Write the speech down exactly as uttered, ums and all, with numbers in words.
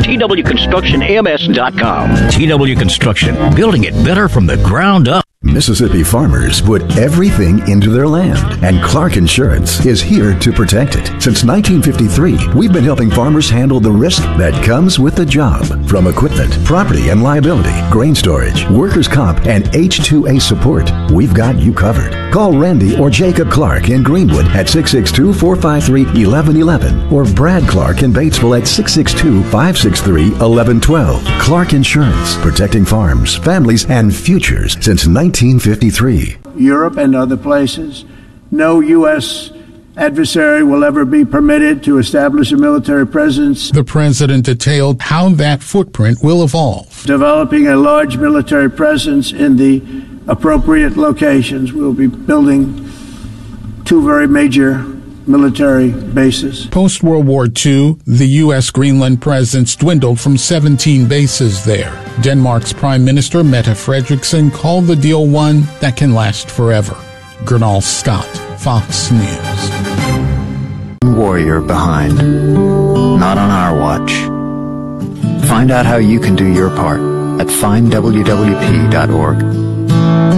T W Construction M S dot com. T W Construction, building it better from the ground up. Mississippi farmers put everything into their land, and Clark Insurance is here to protect it. Since nineteen fifty-three, we've been helping farmers handle the risk that comes with the job. From equipment, property and liability, grain storage, workers' comp, and H two A support, we've got you covered. Call Randy or Jacob Clark in Greenwood at six six two, four five three, one one one one or Brad Clark in Batesville at six six two, five six three, one one one two. Clark Insurance, protecting farms, families, and futures since nineteen fifty-three. Europe and other places, no U S adversary will ever be permitted to establish a military presence. The president detailed how that footprint will evolve. Developing a large military presence in the appropriate locations. We'll be building two very major military bases. Post-World War Two, the U S Greenland presence dwindled from seventeen bases there. Denmark's Prime Minister Mette Frederiksen called the deal one that can last forever. Gernal Scott, Fox News. Warrior behind. Not on our watch. Find out how you can do your part at find W W P dot org.